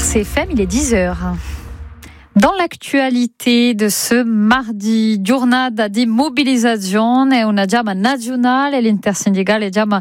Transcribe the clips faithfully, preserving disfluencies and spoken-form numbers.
C F M, il est dix heures. Dans l'actualité de ce mardi, giornata di mobilizzazione, una giama nazionale, l'intersindicale chiama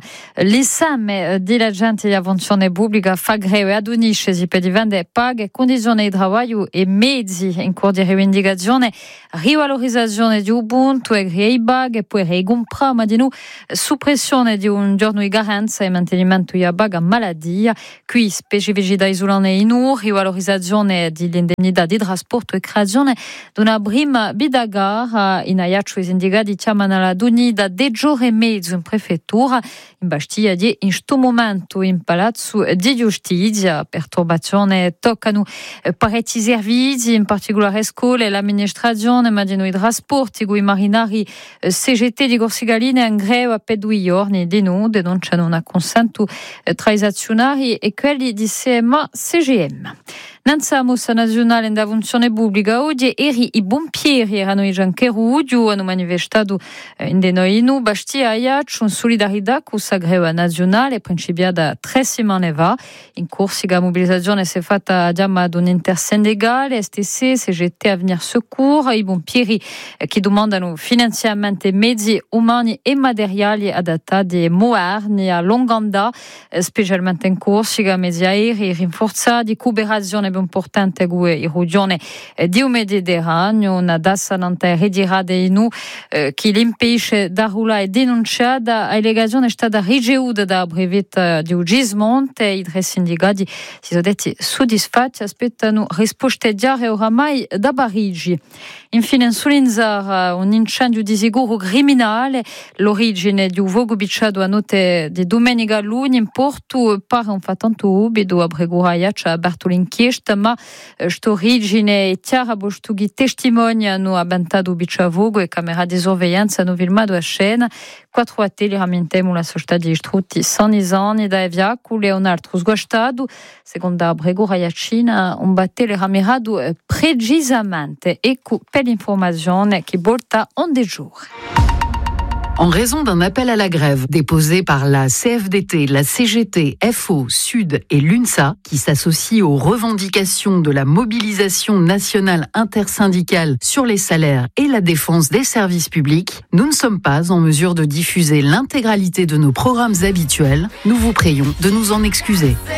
l'esame della gente di funzione pubblica fa greve ad unisce per difendere paghe, condizioni di lavoro e mezzi in corso di rivendicazione, rivalorizzazione di Ubuntu e grei bag e poi ricompra di nu suppressione di un giorno di garanza e mantenimento di bag a malattia, qui specificità isolane in U, rivalorizzazione dell'indennità di trasporto e creazione di una prima bidagar in aiaccio sindicati chiamano la dunida de giorni e mezzo in prefettura in Bastia di in sto momento in palazzo di giustizia. Perturbazione toccano parecchi servizi, in particolare scuole e l'amministrazione, ma di noi trasporti, i marinari C G T di Corsigaline in greve per due giorni di noi denunciano un acconsento tra i azionari e quelli di C M A C G M. Nanza mossa nazionale in funzione pubblica oggi eri i pompieri erano i Giancherudio hanno manifestato in de noi in Bastia aiaccio in solidarietà con la greve nazionale principiata tre settimane fa. In Corsica mobilizzazione si è fatta ad un intersindicale S T C, C G T Avenir Secours, i pompieri che domandano finanziamenti mezzi umani e materiali adattati a moderni a Longanda, specialmente in Corsica, mezzi aerei rinforzati, cooperazione importante con i regioni di Mediterraneo, una dassanante ritirata in nu che l'impedisce da rullare e denunciata a legazione è stata ricevuta da brevetto di Ugismonte. I tre sindicati si sono detti soddisfatti, aspettano risposte chiare oramai da Parigi. Infine in Sulinzar un incendio di sicuro criminale, l'origine di un fuoco picciato a notte di domenica luglio in Porto pare un fatto ubido a Breguraia c'è aperto l'inchiesta, ma questa origine è chiara perché i testimoni hanno avventato picciato fuoco e camere di sorveglianza hanno filmato a scena. Quattro ateli ramentiamo la società di distrutti sanizani da Eviacule e un altro sguastato. Secondo Breguraia Cina, un battello ramerato precisamente. Ecco per l'informazione che porta on des jours. En raison d'un appel à la grève déposé par la C F D T, la C G T, F O, Sud et l'UNSA, qui s'associe aux revendications de la mobilisation nationale intersyndicale sur les salaires et la défense des services publics, nous ne sommes pas en mesure de diffuser l'intégralité de nos programmes habituels. Nous vous prions de nous en excuser.